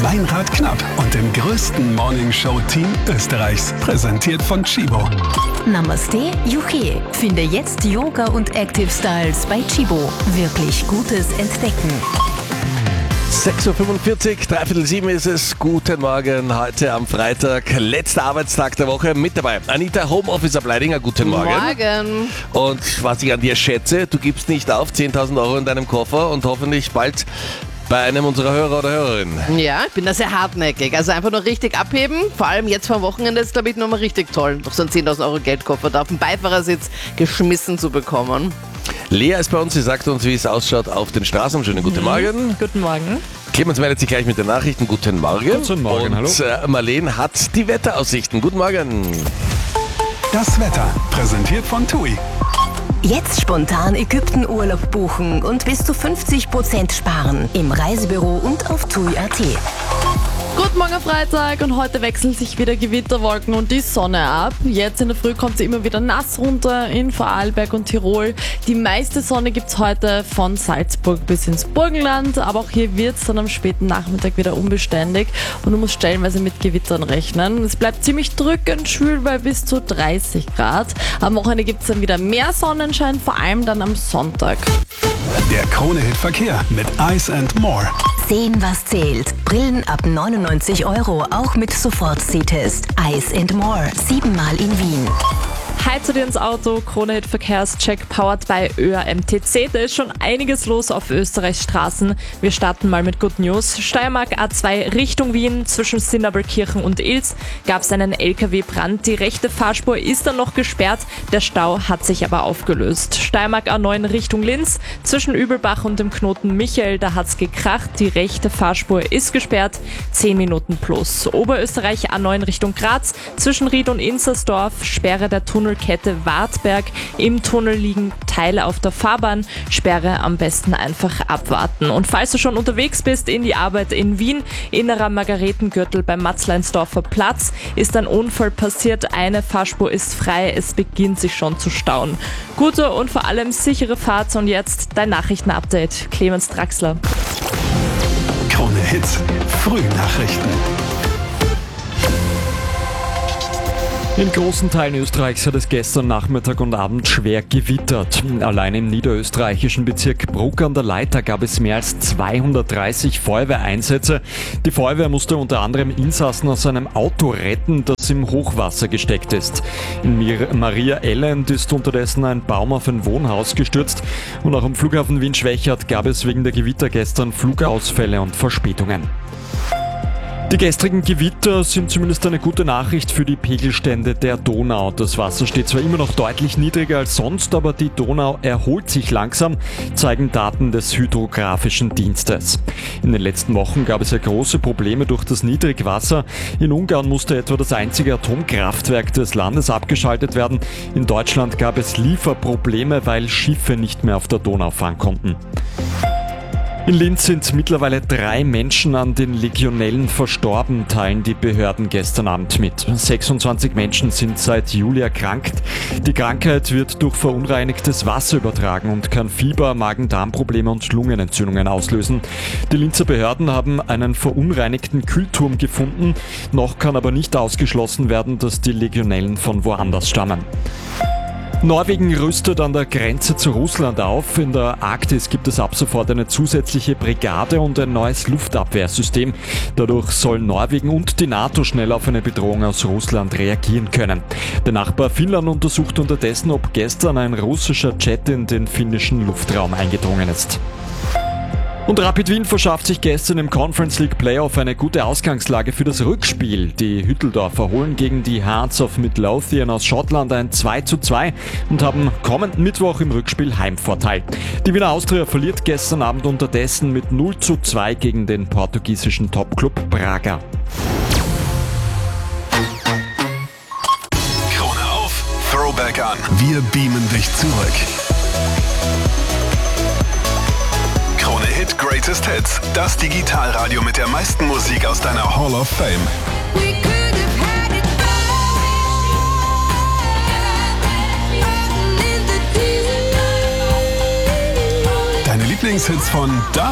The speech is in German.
Meinrad Knapp und dem größten Morningshow-Team Österreichs. Präsentiert von Chibo. Namaste, Juche. Finde jetzt Yoga und Active Styles bei Chibo. Wirklich Gutes entdecken. 6.45 Uhr, 6:45 ist es. Guten Morgen, heute am Freitag, letzter Arbeitstag der Woche. Mit dabei Anita, Homeofficer-Bleidinger, guten Morgen. Morgen. Und was ich an dir schätze, du gibst nicht auf, 10.000 Euro in deinem Koffer und hoffentlich bald bei einem unserer Hörer oder Hörerinnen. Ja, ich bin da sehr hartnäckig. Also einfach nur richtig abheben. Vor allem jetzt vom Wochenende ist, glaube ich, nochmal richtig toll, noch so einen 10.000 Euro Geldkoffer da auf dem Beifahrersitz geschmissen zu bekommen. Lea ist bei uns, sie sagt uns, wie es ausschaut auf den Straßen. Schönen guten Morgen. Guten Morgen. Clemens meldet sich gleich mit den Nachrichten. Guten Morgen. Guten Morgen, und hallo. Marlene hat die Wetteraussichten. Guten Morgen. Das Wetter, präsentiert von TUI. Jetzt spontan Ägypten-Urlaub buchen und bis zu 50% sparen. Im Reisebüro und auf TUI.at. Guten Morgen Freitag und heute wechseln sich wieder Gewitterwolken und die Sonne ab. Jetzt in der Früh kommt sie immer wieder nass runter in Vorarlberg und Tirol. Die meiste Sonne gibt es heute von Salzburg bis ins Burgenland, aber auch hier wird es dann am späten Nachmittag wieder unbeständig und du musst stellenweise mit Gewittern rechnen. Es bleibt ziemlich drückend schwül bei bis zu 30 Grad. Am Wochenende gibt es dann wieder mehr Sonnenschein, vor allem dann am Sonntag. Der Krone-Hit Verkehr mit Ice & More. Sehen, was zählt. Brillen ab 99 Euro, auch mit Sofort-Sehtest. Ice & More, 7-mal in Wien. Hi zu dir ins Auto, Krone-Hit Verkehrscheck powered by ÖAMTC. Da ist schon einiges los auf Österreichs Straßen. Wir starten mal mit Good News. Steiermark A2 Richtung Wien zwischen Sinnabelkirchen und Ilz gab es einen LKW-Brand. Die rechte Fahrspur ist dann noch gesperrt, der Stau hat sich aber aufgelöst. Steiermark A9 Richtung Linz zwischen Übelbach und dem Knoten Michael, da hat's gekracht. Die rechte Fahrspur ist gesperrt, 10 Minuten plus. Oberösterreich A9 Richtung Graz zwischen Ried und Inzersdorf, Sperre der Tunnelkette Wartberg. Im Tunnel liegen Teile auf der Fahrbahn. Sperre am besten einfach abwarten. Und falls du schon unterwegs bist in die Arbeit in Wien, innerer Margaretengürtel beim Matzleinsdorfer Platz, ist ein Unfall passiert. Eine Fahrspur ist frei. Es beginnt sich schon zu stauen. Gute und vor allem sichere Fahrt. Und jetzt dein Nachrichtenupdate. Clemens Draxler. Krone-Hits, Frühnachrichten. In großen Teilen Österreichs hat es gestern Nachmittag und Abend schwer gewittert. Allein im niederösterreichischen Bezirk Bruck an der Leitha gab es mehr als 230 Feuerwehreinsätze. Die Feuerwehr musste unter anderem Insassen aus einem Auto retten, das im Hochwasser gesteckt ist. In Maria Elend ist unterdessen ein Baum auf ein Wohnhaus gestürzt und auch am Flughafen Wien-Schwechat gab es wegen der Gewitter gestern Flugausfälle und Verspätungen. Die gestrigen Gewitter sind zumindest eine gute Nachricht für die Pegelstände der Donau. Das Wasser steht zwar immer noch deutlich niedriger als sonst, aber die Donau erholt sich langsam, zeigen Daten des Hydrographischen Dienstes. In den letzten Wochen gab es ja große Probleme durch das Niedrigwasser. In Ungarn musste etwa das einzige Atomkraftwerk des Landes abgeschaltet werden. In Deutschland gab es Lieferprobleme, weil Schiffe nicht mehr auf der Donau fahren konnten. In Linz sind mittlerweile 3 Menschen an den Legionellen verstorben, teilen die Behörden gestern Abend mit. 26 Menschen sind seit Juli erkrankt. Die Krankheit wird durch verunreinigtes Wasser übertragen und kann Fieber, Magen-Darm-Probleme und Lungenentzündungen auslösen. Die Linzer Behörden haben einen verunreinigten Kühlturm gefunden. Noch kann aber nicht ausgeschlossen werden, dass die Legionellen von woanders stammen. Norwegen rüstet an der Grenze zu Russland auf. In der Arktis gibt es ab sofort eine zusätzliche Brigade und ein neues Luftabwehrsystem. Dadurch soll Norwegen und die NATO schnell auf eine Bedrohung aus Russland reagieren können. Der Nachbar Finnland untersucht unterdessen, ob gestern ein russischer Jet in den finnischen Luftraum eingedrungen ist. Und Rapid Wien verschafft sich gestern im Conference League Playoff eine gute Ausgangslage für das Rückspiel. Die Hütteldorfer holen gegen die Hearts of Midlothian aus Schottland ein 2:2 und haben kommenden Mittwoch im Rückspiel Heimvorteil. Die Wiener Austria verliert gestern Abend unterdessen mit 0:2 gegen den portugiesischen Topclub Braga. Krone auf, Throwback an. Wir beamen dich zurück. Krone-Hit Greatest Hits, das Digitalradio mit der meisten Musik aus deiner Hall of Fame. Deine Lieblingshits von da